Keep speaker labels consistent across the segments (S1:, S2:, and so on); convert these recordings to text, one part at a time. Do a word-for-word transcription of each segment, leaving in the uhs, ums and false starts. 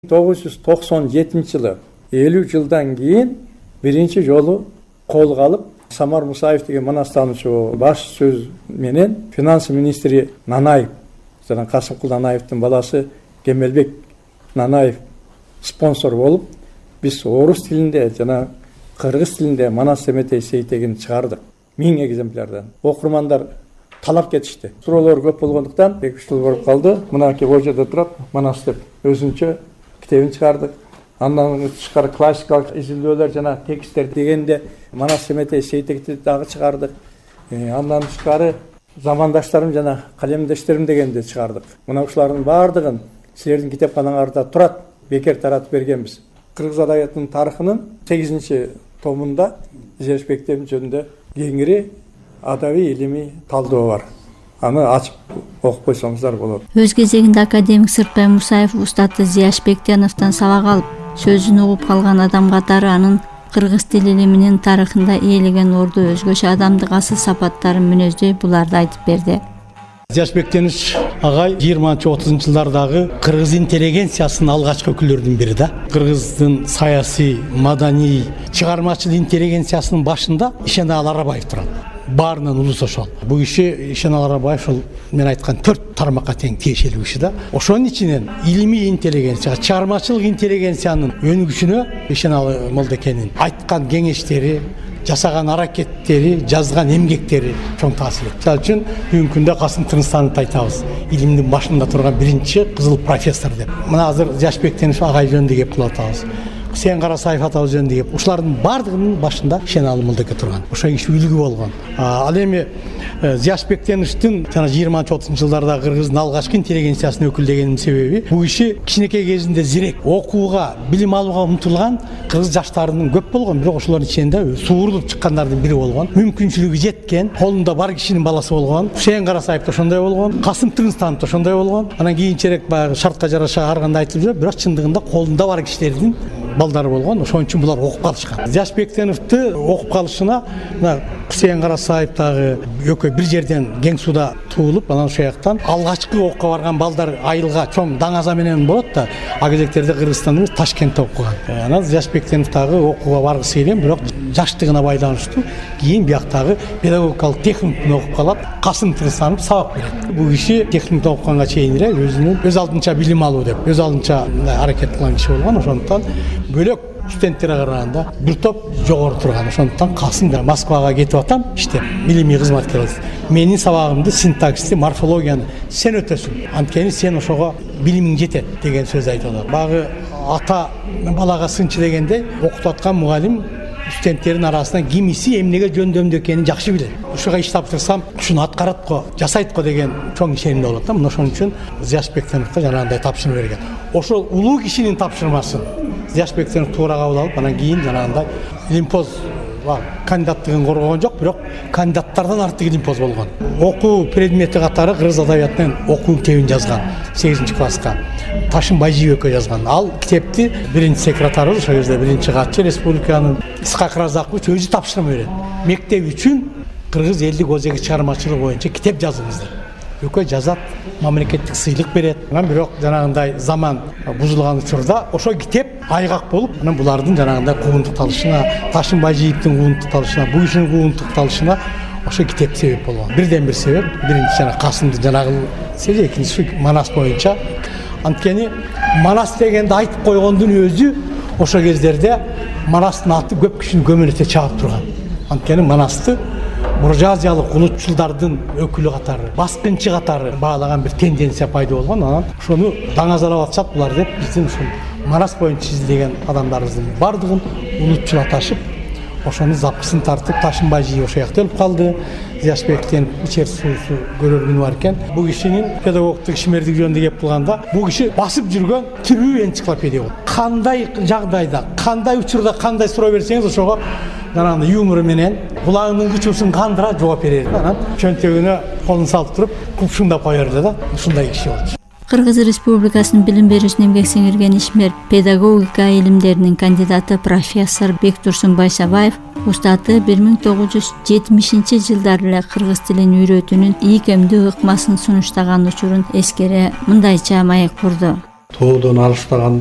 S1: тогуз жүз токсон жетинчи жылы элүү жылдан кийин биринчи жолу колго алып Самар Мусаев деген манастануучу баш сөз менен финанс министри Нанаев, жана Касымкул Нанаевдин баласы Кемелбек Нанаев спонсор болуп, биз орус тилинде жана кыргыз тилинде Манас Семетей Сейтегин чыгардык. Миң экземплярдан. Окурмандар талап кетишти. Суроолор көп болгондуктан эки үч жыл болуп калды. Мынакей бул жерде турат Манас деп өзүнчө китебин чыгардык. Андан тышкары классикалык изилдөөлөр жана тексттер дегенде Манас Семетей Сейтекти дагы чыгардык. Андан тышкары замандаштарым жана калемдештерим дегенди чыгардык. Мына ушулардын баардыгын силердин китепканаларда турат, бекер таратып бергенбиз. Кыргыз адабиятынын тарыхынын сегизинчи томунда Зияшбектин жөнүндө кеңири адабий илимий талдоо бар. Аны ачып окуп койсоңуздар болот.
S2: Өз кезегинде академик Сыртбай Мусаев устаты Зияшбектеновдон сабак алып, сөзүн угуп калган адам катары анын кыргыз тил илиминин тарыхында ээлеген орду өзгөчө адамдык асыл сапаттарын мүнөздөй буларды айтып берди.
S3: Зияшбектенов агай жыйырманчы отузунчу жылдардагы кыргыз интеллигенциясынын алгачкы өкүлдөрүнүн бири да. Кыргыздын саясий, маданий, чыгармачыл интеллигенциясынын башында Ишеналы Арабаев турат. Баарынан улус ошол. Бул киши Ишеналы Арабаев ошол мен айткан төрт тармакка тең тиешелүү киши да. Ошонун ичинен илимий интеллигенция, чыгармачылык интеллигенциянын өнүгүшүнө Ишеналы Молдекенин айткан кеңештери, жасаган аракеттери, жазган эмгектери чоң таасир этти. Ал үчүн бүгүнкү күндө Касым Тыныстановду айтабыз. Илимдин башында турган биринчи кызыл профессор деп. Мына азыр Зияшбектенов агай жөнүндө кеп кылып атабыз. Сен Карасаев атабыз жөнүндө кеп. Ушулардын баардыгынын башында Ишеналы Молдеке турган. Ошол киши үлгү болгон. Ал эми Зияшбектеновдун жана жыйырманчы отузунчу жылдардагы кыргыздын алгачкы интеллигенциясын өкүлдөгөнүнүн себеби бул киши кичинекей кезинде зирек, окууга, билим алууга умтулган кыргыз жаштарынын көп болгон, бирок ошолордун ичинде suurулуп чыккандардын бири болгон, мүмкүнчүлүгү жеткен, колунда бар кишинин баласы болгон. Сен Карасаев да ошондой болгон, Касым Тыныстановд да ошондой болгон. Анан кийинчерээк баягы шартка жараша ар кандай айтылып жүрөт, бирок чындыгында колунда бар кишилердин балдары болгон. Ошон үчүн булар окуп калышкан. Зияшбектеновду окуп калышына мына Сен Карасаев дагы экөө бир жерден кең сууда туулуп, анан ошол жактан алгачкы окууга барган балдар айылга чоң даңаза менен болот да, а кезектерде Кыргызстанда эмес Ташкентте окуган. Анан Зияшбектенов дагы окууга баргысы келген, бирок жаштыгына байланыштуу кийин бияктагы педагогикалык техникумду окуп калат. Касым Тыныстановд сабак берет. Бул киши техникумду окуганга чейин эле өзүнүн өз алдынча билим алуу деп, өз алдынча аракет кылган киши болгон. Ошондуктан бөлөк студенттерге караганда бир топ жогору турган. Ошондуктан Касым да Москвага кетип атам, иштеп, илимий кызматкер болуп. Менин сабагымды, синтаксти, морфологияны сен өтөсүң. Анткени сен ошого билимиң жетет деген сөз айтып атат. Багы ата балага сынчы дегенде окутуп аткан мугалим студенттердин арасынан кимиси эмнеге жөндөмдүү экенин жакшы билет. Ушуга иш тапшырсам, ушуну аткарат го, жасайт го деген чоң ишенимде болот да. Мына ошон үчүн Зияшбектеновго жанагындай тапшырма берген. Ошол улуу кишинин тапшырмасын Зияшбектенов туура кабыл алып, анан кийин жанагындай илимпоз кандидаттыгын коргогон жок, бирок кандидаттардан артык илимпоз болгон. Окуу предмети катары кыргыз адабиятынын окуу китебин жазган сегизинчи класска. Ташын Байжиев экөө жазган. Ал китепти биринчи секретары, ошол кезде биринчи катчы республиканын Исхак Разакович өзү тапшырма берет. Мектеп үчүн кыргыз элдик өзеги чыгармачылыгы боюнча китеп жазыңыздар. Экөө жазат, мамлекеттик сыйлык берет. Анан бирок жанагындай заман бузулган учурда ошол китеп айгак болуп, анан булардын жанагындай куугунтукталышына, Ташын Байжиевдин куугунтукталышына, бул кишинин куугунтукталышына ошо китеп себеп болгон. Бирден бир себеп, биринчи жана Касымдын жанагы себеби, экинчиси Манас боюнча. Анткени Манас дегенди айтып койгондун өзү ошол кездерде Манастын аты көп кишини көмөлөтө чагып турган. Анткени Манасты буржуазиялык улутчулдардын өкүлү катары, баскынчы катары баалаган бир тенденция пайда болгон. Анан ошону даңазалап атышат булар деп биздин ушул Манас боюнча изилдеген адамдарыбыздын бардыгын улутчул аташып, ошонун запысын тартып, Ташын Байжиев ошол жакта өлүп калды. Зияшбектен ичер суусу көрөр күнү бар экен. Бул кишинин педагогтук ишмердиги жөнүндө кеп кылганда, бул киши басып жүргөн тирүү энциклопедия болот. Кандай жагдайда, кандай учурда кандай суроо берсеңиз ошого жанагындай юмору менен кулагынын кычуусун кандыра жооп берет. Анан чөнтөгүнө колун салып туруп, купшуңдап кое берди да. Ушундай киши болчу.
S2: Кыргыз Республикасынын билим берүүсүнө эмгек сиңирген ишмер, педагогика илимдеринин кандидаты профессор Бектурсун Байсабаев устаты бир миң тогуз жүз жетимишинчи жылдары эле кыргыз тилин үйрөтүүнүн ийкемдүү ыкмасын сунуштаган учурун эскере мындайча маек курду.
S4: Тоодон алыстаганда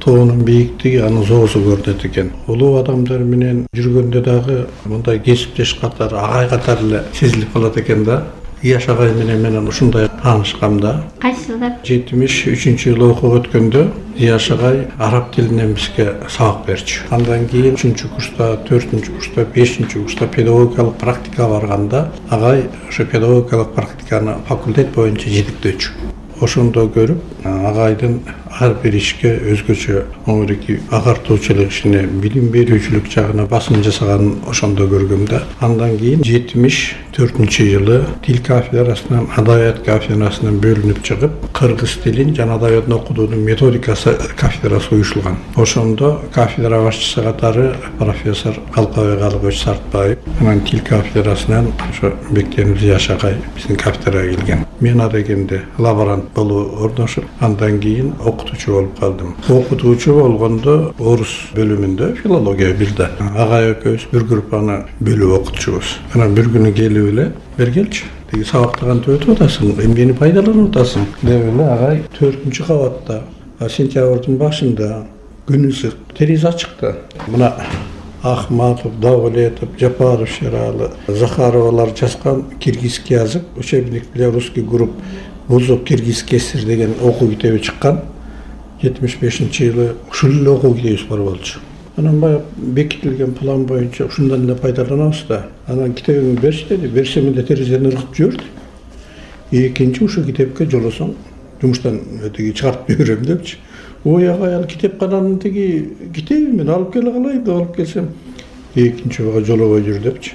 S4: тоонун бийиктиги анын зоосу көрүнөт экен. Улуу адамдар менен жүргөндө дагы мындай кесиптеш катары, агай катары эле сезилип калат экен да. Ияш агай менен мен ушундай таанышкам да.
S2: Кайсы жылдар?
S4: жетимиш үчүнчү жылы окууга өткөндө Ияш агай араб тилинен бизге сабак берчү. Андан кийин үчүнчү курста, төртүнчү курста, бешинчи курста педагогикалык практикага барганда агай ошо педагогикалык практиканы факультет боюнча жетектөөчү. Ошондо көрүп, агайдын ар бир ишке өзгөчө оңуреки агартуучулук ишине, билим берүүчүлүк жагына басым жасаганын ошондо көргөм да. Андан кийин жетимиш төртүнчү жылы тил кафедрасынан адабият кафедрасынан бөлүнүп чыгып, кыргыз тилин жана адабиятын окутуунун методикасы кафедрасы уюшулган. Ошондо кафедра башчысы катары профессор Калкабек Алыбөч Сартбаев, анан тил кафедрасынан ошо Бектенов Ияш агай биздин кафедрага келген. Мен адегенде лаборант болуп орношуп, андан кийин окутуучу болуп калдым. Окутуучу болгондо орус бөлүмүндө филология бирде. Агай экөөбүз бир группаны бөлүп окутчубуз. Анан бир күнү келип эле бергелчи. Деги сабактан өтүп атасың, эмнени пайдаланып атасың деп эле агай төртүнчү кабатта сентябрдын башында күн ысык, терезе ачыкты. Мына Ахматов, Давлетов, Жапаров, Шералы, Захаровалар жазган киргизский язык, учебник для русских групп Бузов киргизский эсер деген окуу китеби чыккан. жетимиш бешинчи жылы ушул эле окуу китебибиз бар болчу. Анан баягы бекитилген план боюнча ушундан эле пайдаланабыз да. Анан китебиңди берчи деди. Берсем эле терезени ыргытып жиберди. Экинчи ушул китепке жолосоң жумуштан тиги чыгарып берем депчи. Ой агай, ал китепкананын тиги китеби мен алып келе калайын деп алып келсем, экинчи ойга жолобой жүр депчи.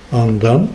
S4: Андан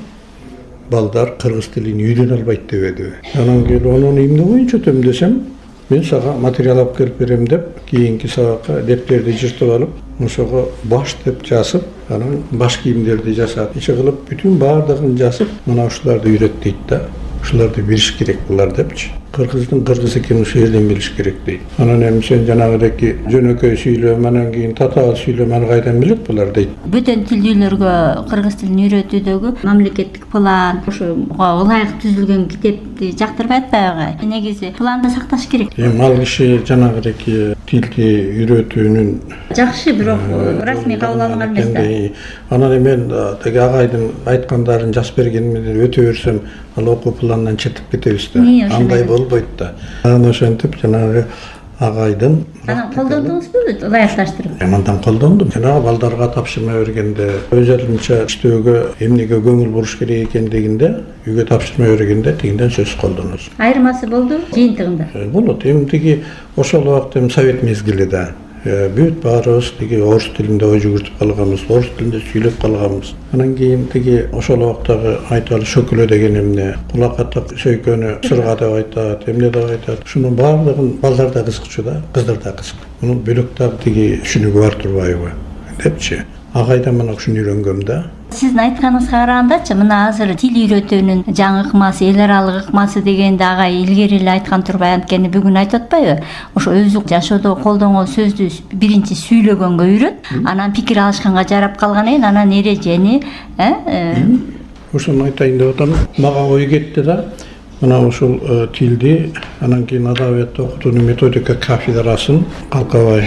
S4: балдар кыргыз тилин үйрөнө албайт дебеди. Анан келип анын эмне боюнча өтөм десем, мен сага материал алып келип берем деп, кийинки сабакка дептерди жыртып алып, ошого баш деп жазып, анан баш кийимдерди жасап, ичи кылып бүтүн баардыгын жазып, мына ушуларды үйрөт дейт да. Ушуларды билиш керек булар депчи. Кыргыздын кыргыз экенин ушул жерден билиш керек дейт. Анан эми сен жанагыдеки жөнөкөй сүйлөм, анан кийин татаал сүйлөм аны кайдан билет булар дейт.
S2: Бөтөн тилдүүлөргө кыргыз тилин үйрөтүүдөгү мамлекеттик план, ошого ылайык түзүлгөн китепти жактырбайт атпайбы? Негизи планды сакташ керек.
S4: Эми ал киши жанагыдеки тилди үйрөтүүнүн
S2: жакшы, бирок расмий кабыл алынган эмес да.
S4: Анан мен теги агайдын айткандарын жазып бергенимден өтө берсем, ал окуу планынан четип кетебиз да. Андай болбойт да. Анан ошентип жанагы агайдын
S2: анан колдондуңузбу ылайыкташтырып?
S4: Андан колдондум. Жанагы балдарга тапшырма бергенде, өз алдынча иштөөгө эмнеге көңүл буруш керек экендигинде, үйгө тапшырма бергенде тигинден сөз колдонобуз.
S2: Айырмасы болду жыйынтыгында?
S4: Болот. Эми тиги ошол убакта эми совет мезгили да. Бүт баарыбыз тиги орус тилинде ой жүгүртүп калганбыз, орус тилинде сүйлөп калганбыз. Анан кийин тиги ошол убактагы айталы шөкөлө деген эмне, кулакатык сөйкөнү сырга деп айтат, эмне деп айтат. Ушунун баардыгын балдар да кызыкчу да, кыздар да кызык. Мунун бөлөк дагы тиги түшүнүгү бар турбайбы депчи. Агайдан мына ушуну үйрөнгөм да.
S2: Сиздин айтканыңызга карагандачы, мына азыр тил үйрөтүүнүн жаңы ыкмасы, эл аралык ыкмасы дегенде агай илгери эле айткан турбай, анткени бүгүн айтып атпайбы? Ошо өзү жашоодо колдонгон сөздү биринчи сүйлөгөнгө үйрөт, анан пикир алышканга жарап калгандан кийин анан эрежени, э?
S4: Ошону айтайын деп атам. Мага ой кетти да. Мына ушул тилди анан кийин адабиятты окутуунун методика кафедрасын Калкабай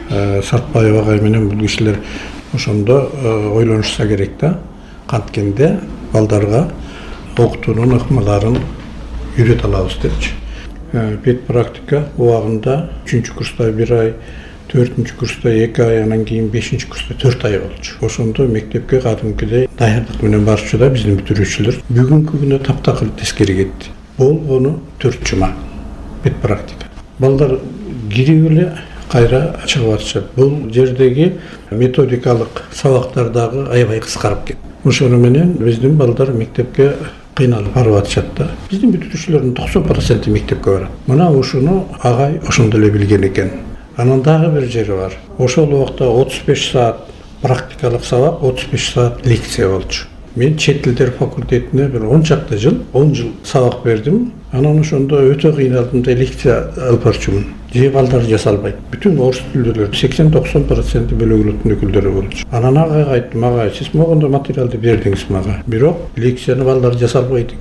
S4: Сартбаев агай менен бул кишилер ошондо ойлонушса керек да. Канткенде балдарга окутуунун ыкмаларын үйрөтө алабыз депчи. Пет практика убагында үчүнчү курста бир ай, төртүнчү курста эки ай, анан кийин бешинчи курста төрт ай болчу. Ошондо мектепке кадимкидей даярдык менен барчу да биздин бүтүрүүчүлөр. Бүгүнкү күнү таптакыр тескери кетти. Болгону төрт жума пет практика. Балдар кирип эле кайра чыгып атышат. Бул жердеги методикалык сабактар дагы аябай кыскарып кетти. Ошону менен биздин балдар мектепке кыйналып барып атышат да. Биздин бүтүрүүчүлөрдүн токсон проценти мектепке барат. Мына ушуну агай ошондо эле билген экен. Анан дагы бир жери бар. Ошол убакта отуз беш саат практикалык сабак, отуз беш саат лекция болчу. Мен чет тилдер факультетине бир он чакты жыл, он жыл сабак бердим. Анан ошондо өтө кыйналдым да лекция алып барчумун. Же балдар жасалбайт. Бүтүн орус тилдүүлөр сексен токсон проценти бөлөк улуттун өкүлдөрү болчу. Анан агайга айттым, агай, сиз могондо материалды бердиңиз мага. Бирок лекцияны балдар жасалбайт экен.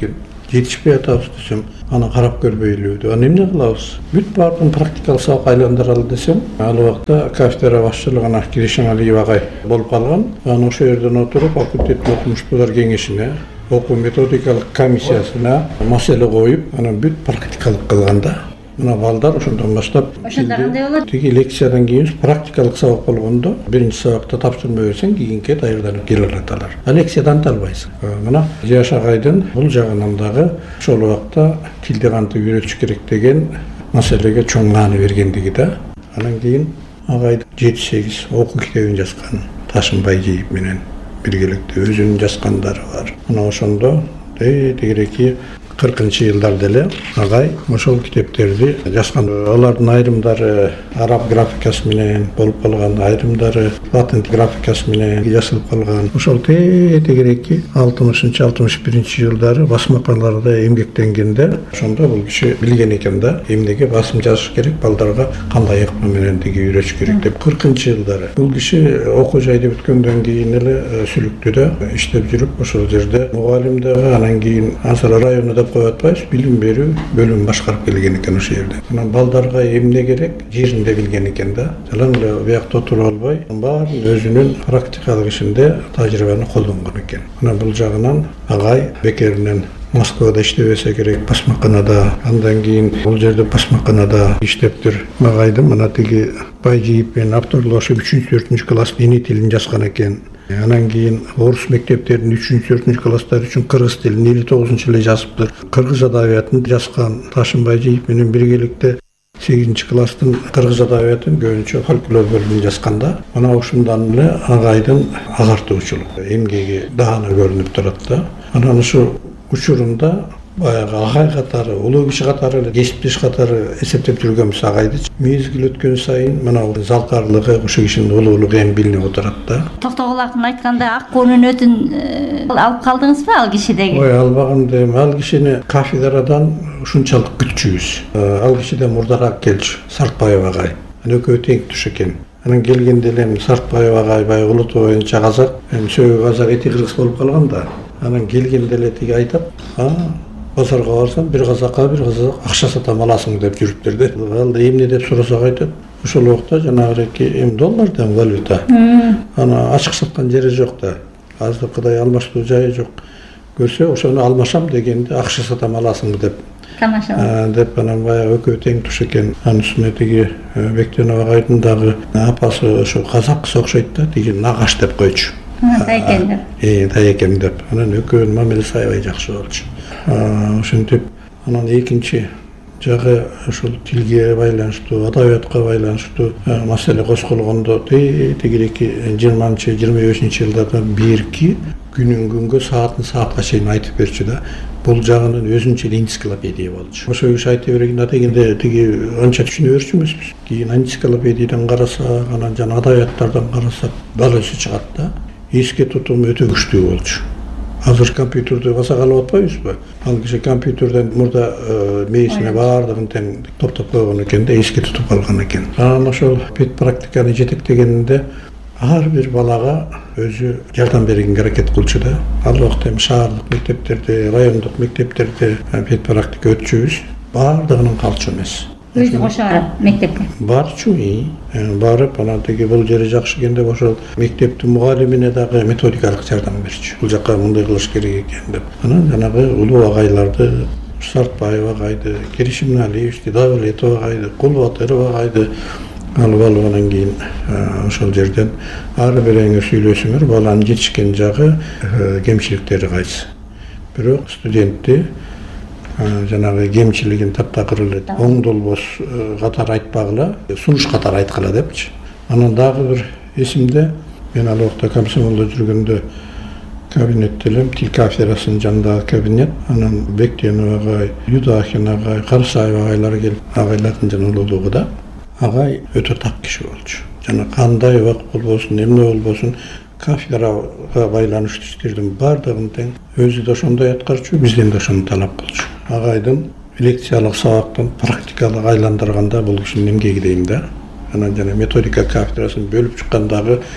S4: жетишпей атабыз десем, аны карап көрбөйлү. Аны эмне кылабыз? Бүт баардыгын практикалык сабакка айландыралы десем, ал убакта кафедра башчылыгына Киришим Алиев агай болуп калган. Аны ошол жерден отуруп, факультеттин окумуштуулар кеңешине, окуу методикалык комиссиясына маселе коюп, аны бүт практикалык кылганда, мына балдар ошондон баштап
S2: ошондо кандай болот?
S4: Тиги лекциядан кийин практикалык сабак болгондо, биринчи сабакта тапшырма берсең, кийинке даярданып келе алаталар. А лекциядан да албайсың. Мына Зияш агайдын бул жагынан дагы ошол убакта тилди кантип үйрөтүш керек деген маселеге чоң маани бергендиги да. Анан кийин агай жети сегиз окуу китебин жазган. Ташынбай Жейип менен биргеликте өзүнүн жазгандары бар. Мына ошондо тегереки кыркынчы жылдарда эле агай ошол китептерди жазган. Алардын айрымдары араб графикасы менен болуп калган, айрымдары латин графикасы менен жазылып калган. Ошол тегереки алтымышынчы алтымыш биринчи жылдары басмакаларда эмгектенгенде ошондо бул киши билген экен да, эмнеге басым жазыш керек, балдарга кандай ыкма менен тиги үйрөтүш керек деп. кыркынчы жылдары бул киши окуу жайды бүткөндөн кийин эле Сүлүктүдө иштеп жүрүп, ошол жерде мугалим да, анан кийин Асар районунда коюп атпайбыз, билим берүү бөлүмүн башкарып келген экен ошол жерде. Анан балдарга эмне керек, жеринде билген экен да. Жалаң эле биякта отуруп албай, баарын өзүнүн практикалык ишинде тажрыйбаны колдонгон экен. Анан бул жагынан агай бекеринен Москвада иштебесе керек, басмаканада, андан кийин бул жерде басмаканада иштептир. Агайды мына тиги Байжиев менен авторлошуп үчүнчү төртүнчү класс диний тилин жазган экен. Анан кийин орус мектептеринин үчүнчү төртүнчү класстары үчүн кыргыз тилин элүү тогузунчу жылы жазыптыр. Кыргыз адабиятын жазган. Ташынбай Жейип менен биргеликте сегизинчи класстын кыргыз адабиятын көбүнчө фольклор бөлүмүн жазганда, мына ушундан эле агайдын агартуучулук эмгеги даана көрүнүп турат да. Анан ушу учурунда баягы агай катары, улуу киши катары эле, кесиптеш катары эсептеп жүргөнбүз агайды. Мезгил өткөн сайын мына залкарлыгы, ошол кишинин улуулугу эми билинип отурат да.
S2: Токтогул акын айтканда ак көөнөтүн алып калдыңызбы ал кишидеги?
S4: Ой, албагам дейм. Ал кишини кафедрадан ушунчалык күтчүбүз. Ал кишиден мурдараак келчү, Сартбаев агай. Анан экөө тең туш экен. Анан келгенде эле Сартбаев агай баягы улуту боюнча казак, эми сөөгү казак, эти кыргыз болуп калган да. Анан келгенде эле тиги айтат, а базарга барсам, бир казакка бир казак акча сатам аласың деп жүрүптүр да. Ал да эмне деп сурасак айтат. Ошол убакта жанагыреки эми доллардан валюта. Ана ачык саткан жери жок да. Азыркыдай алмаштуу жайы жок. Көрсө ошону алмашам дегенде акча сатам аласың деп. Камашам. Деп анан баягы экөө тең туш экен. Анын үстүнө тиги Бектенов агайдын дагы апасы ошо казакка окшойт да, тиги нагаш деп койчу. Тайкем деп. Э, тайкем деп. Анан экөөнүн мамилеси аябай жакшы болчу. Ошентип анан экинчи жагы ошол тилге байланыштуу, адабиятка байланыштуу маселе козголгондо тегереки жыйырманчы жыйырма бешинчи жылдарда бирки күнүн күнгө, саатын саатка чейин айтып берчү да. Бул жагынан өзүнчө энциклопедия болчу. Ошол киши айтып бергенде дегенде тиги анча түшүнө берчү эмеспиз. Кийин энциклопедиядан карасак, анан жана адабияттардан карасак, дал өзү чыгат да. Эске тутуму өтө күчтүү болчу. Азыр компьютерди басак алып атпайбызбы? Ал киши компьютерден мурда мээсине баардыгын тең топтоп койгон экен да, эске тутуп алган экен. Анан ошол бет практиканы жетектегенде ар бир балага өзү жардам бергенге аракет кылчу да. Ал убакта эми шаардык мектептерде, райондук мектептерде бет практика өтчүбүз. Баардыгынын калчу эмес.
S2: Өзү кошо барып мектепке.
S4: Барчу, барып анан тиги бул жери жакшы экен деп ошол мектептин мугалимине дагы методикалык жардам берчү. Бул жакка мындай кылыш керек экен деп. Анан жанагы улуу агайларды, Сартбаев агайды, Киришим Алиевди, Давлетов агайды, Кулбатыров агайды алып алгандан кийин ошол жерден ар бириңиз сүйлөсүңөр, баланын жетишкен жагы, кемчиликтери кайсы. Бирок студентти жанагы кемчилигин таптакыр эле оңдолбос катары айтпагыла, сунуш катары айткыла депчи. Анан дагы бир эсимде, мен ал убакта комсомолдо жүргөндө кабинетте элем, тил кафедрасынын жанындагы кабинет. Анан Бектенов агай, Юдахин агай, Карсаев агайлар келип, агайлардын жана улуулугу да. Агай өтө тап киши болчу. Жана кандай убакыт болбосун, эмне болбосун, кафедрага байланыштуу иштердин баардыгын тең өзү да ошондой аткарчу, бизден да ошону талап кылчу. Агайдын лекциялык сабактын практикалык айландырганда бул кишинин эмгеги дейм да. Анан жана методика кафедрасын бөлүп чыккандагы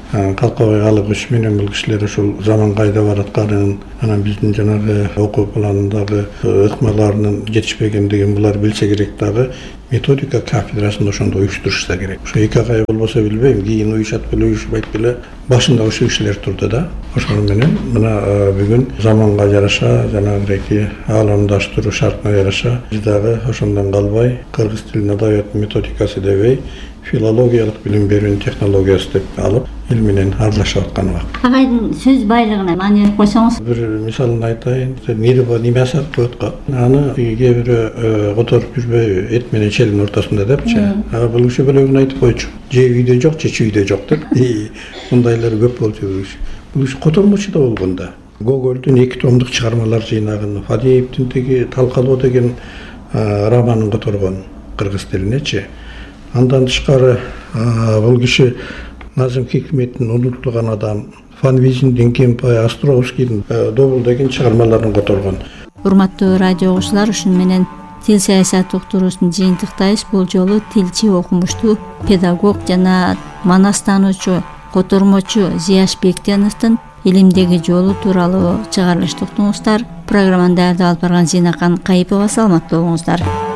S4: калкабай алыгыч менен бул кишилер ушул заман кайда баратканын, анан биздин жанагы окуу планындагы ыкмаларынын жетишпегендигин булар билсе керек дагы методика кафедрасын ошондо уюштурушса керек. Ошо эки агай болбосо билбейм, кийин уюшат беле уюшпайт беле, башында ошол кишилер турду да. Ошону менен мына бүгүн заманга жараша, жанагы ааламдаштыруу шартына жараша биз дагы ошондон калбай кыргыз тилин адабият методикасы дебей, филологиялык билим берүүнүн технологиясы деп алып, эл менен аралашып аткан убакыт.
S2: Агайдын сөз байлыгына маани берип койсоңуз.
S4: Бир мисалын айтайын, нерва немеси атка, аны кээ бирөө которуп жүрбөйбү, эт менен челдин ортосунда депчи. А бул киши бөлөгүн айтып койчу. Же үйдө жок, же чүйдө жок деп. Мындайлар көп болчу бул киши. Бул киши котормочу да болгон да. Гогольдун эки томдук чыгармалар жыйнагын, Фадеевдин теги Талкалоо деген романын которгон кыргыз тилинечи. Андан тышкары бул киши Назым Хикметтин унутулган адам, Фанвизиндин Кемпай, Островскийдин Добул деген чыгармаларын которгон.
S2: Урматтуу радио угуучулар, ушун менен тил саясаты уктуруусун жыйынтыктайбыз. Бул жолу тилчи, окумуштуу, педагог жана манастануучу, котормочу Зияш Бектеновдун илимдеги жолу тууралуу чыгарылышты уктуңуздар. Программаны даярдап алып барган Зинакан Кайыпова. Саламаттуу болуңуздар.